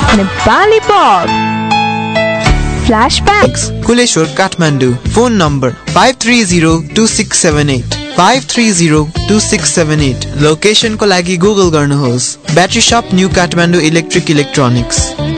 Nepali pop फ्ल्याशब्याक्स Kuleshwar Kathmandu phone number 53026785302678 लोकेसनको लागि Google गर्नुहोस् battery शप न्यू काठमाडौँ इलेक्ट्रिक इलेक्ट्रोनिक्स